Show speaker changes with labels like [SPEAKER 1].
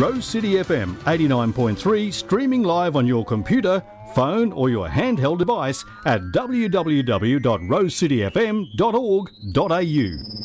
[SPEAKER 1] Rose City FM 89.3, streaming live on your computer, phone or your handheld device at www.rosecityfm.org.au.